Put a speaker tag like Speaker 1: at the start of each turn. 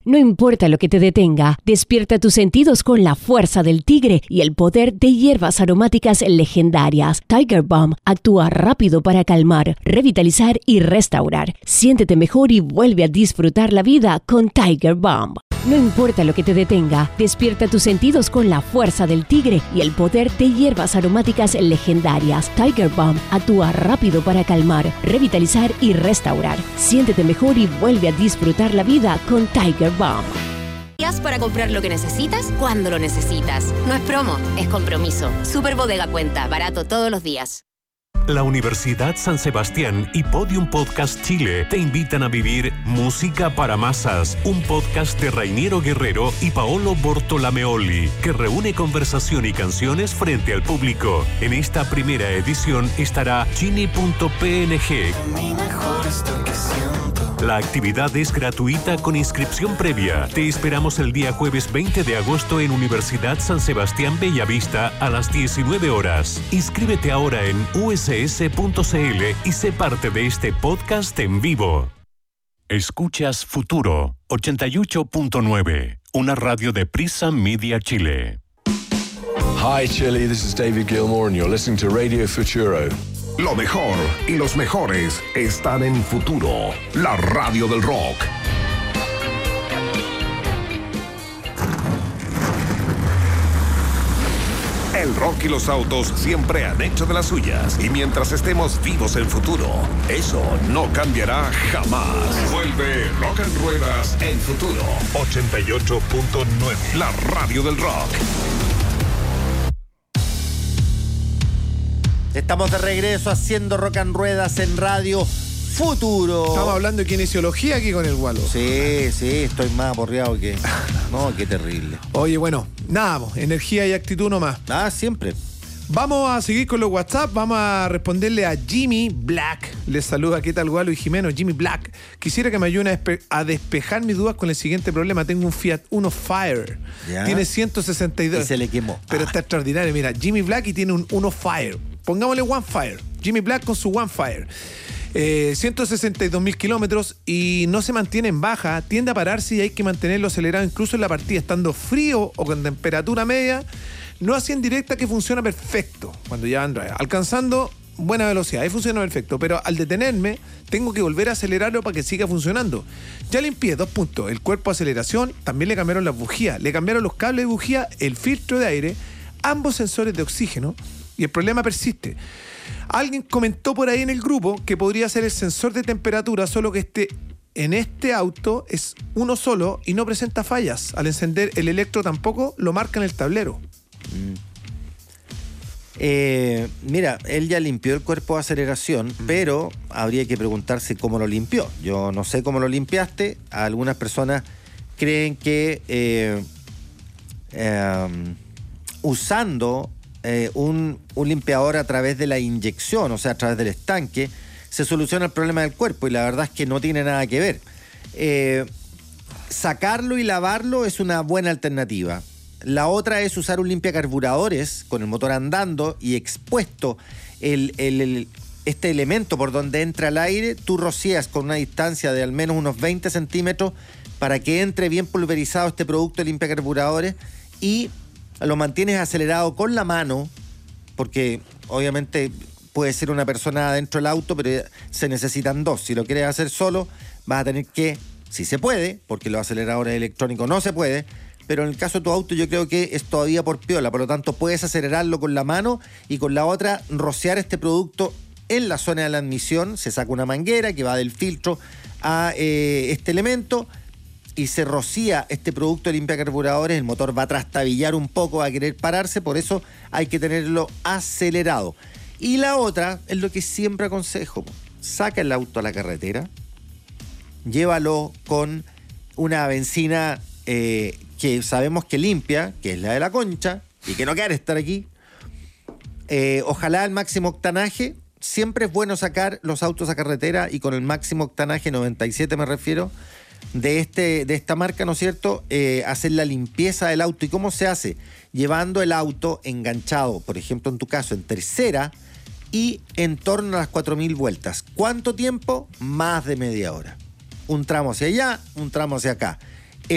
Speaker 1: No importa lo que te detenga, despierta tus sentidos con la fuerza del tigre y el poder de hierbas aromáticas legendarias. Tiger Balm actúa rápido para calmar, revitalizar y restaurar. Siéntete mejor y vuelve a disfrutar la vida con Tiger Balm. No importa lo que te detenga, despierta tus sentidos con la fuerza del tigre y el poder de hierbas aromáticas legendarias. Tiger Balm actúa rápido para calmar, revitalizar y restaurar. Siéntete mejor y vuelve a disfrutar la vida con Tiger Balm.
Speaker 2: Para comprar lo que necesitas, cuando lo necesitas. No es promo, es compromiso. Super Bodega Cuenta, barato todos los días.
Speaker 3: La Universidad San Sebastián y Podium Podcast Chile te invitan a vivir Música para Masas, un podcast de Rainiero Guerrero y Paolo Bortolameoli, que reúne conversación y canciones frente al público. En esta primera edición estará Chini.png. La actividad es gratuita con inscripción previa. Te esperamos el día jueves 20 de agosto en Universidad San Sebastián Bellavista a las 19 horas. Inscríbete ahora en uss.cl y sé parte de este podcast en vivo. Escuchas Futuro 88.9, una radio de Prisa Media Chile.
Speaker 4: Hi Chile, this is David Gilmour and you're listening to Radio Futuro.
Speaker 5: Lo mejor y los mejores están en Futuro, la radio del rock. El rock y los autos siempre han hecho de las suyas. Y mientras estemos vivos en Futuro, eso no cambiará jamás. Vuelve Rock and Ruedas en Futuro 88.9, la radio del rock.
Speaker 6: Estamos de regreso haciendo Rock and Ruedas en Radio Futuro.
Speaker 7: Estamos hablando de kinesiología aquí con el Gualo.
Speaker 6: Sí, estoy más aporreado que... No, qué terrible.
Speaker 7: Oye, bueno, nada, energía y actitud nomás.
Speaker 6: Siempre.
Speaker 7: Vamos a seguir con los WhatsApp, vamos a responderle a Jimmy Black. Les saluda, ¿qué tal, Gualo y Jimeno? Jimmy Black. Quisiera que me ayuden a despejar mis dudas con el siguiente problema. Tengo un Fiat Uno Fire. ¿Ya? Tiene 162.
Speaker 6: Y se le quemó.
Speaker 7: Pero está extraordinario. Mira, Jimmy Black y tiene un Uno Fire. Pongámosle One Fire. Jimmy Black con su One Fire. 162.000 kilómetros y no se mantiene en baja, tiende a pararse y hay que mantenerlo acelerado incluso en la partida, estando frío o con temperatura media, no así en directa, que funciona perfecto cuando ya anda alcanzando buena velocidad, ahí funciona perfecto, pero al detenerme tengo que volver a acelerarlo para que siga funcionando. Ya limpié 2 puntos, el cuerpo de aceleración, también le cambiaron las bujías, le cambiaron los cables de bujía, el filtro de aire, ambos sensores de oxígeno y el problema persiste. Alguien comentó por ahí en el grupo que podría ser el sensor de temperatura, solo que en este auto es uno solo y no presenta fallas. Al encender el electro tampoco lo marca en el tablero.
Speaker 6: Mira, él ya limpió el cuerpo de aceleración, pero habría que preguntarse cómo lo limpió. Yo no sé cómo lo limpiaste. Algunas personas creen que usando un limpiador a través de la inyección, o sea, a través del estanque, se soluciona el problema del cuerpo, y la verdad es que no tiene nada que ver. Sacarlo y lavarlo es una buena alternativa. La otra es usar un limpiacarburadores con el motor andando y expuesto este elemento por donde entra el aire. Tú rocías con una distancia de al menos unos 20 centímetros para que entre bien pulverizado este producto de limpiacarburadores y lo mantienes acelerado con la mano, porque obviamente puede ser una persona dentro del auto, pero se necesitan 2. Si lo quieres hacer solo, vas a tener que, si se puede, porque los aceleradores electrónicos no se puede, pero en el caso de tu auto yo creo que es todavía por piola, por lo tanto puedes acelerarlo con la mano y con la otra rociar este producto en la zona de la admisión. Se saca una manguera que va del filtro a este elemento y se rocía este producto de limpiacarburadores. El motor va a trastabillar un poco, va a querer pararse, por eso hay que tenerlo acelerado. Y la otra es lo que siempre aconsejo: saca el auto a la carretera, llévalo con una benzina que sabemos que limpia, que es la de la Concha, y que no quiere estar aquí. Ojalá el máximo octanaje. Siempre es bueno sacar los autos a carretera y con el máximo octanaje, 97 me refiero, de esta marca, ¿no es cierto? Hacer la limpieza del auto. ¿Y cómo se hace? Llevando el auto enganchado, por ejemplo, en tu caso, en tercera y en torno a las 4.000 vueltas. ¿Cuánto tiempo? Más de media hora. Un tramo hacia allá, un tramo hacia acá.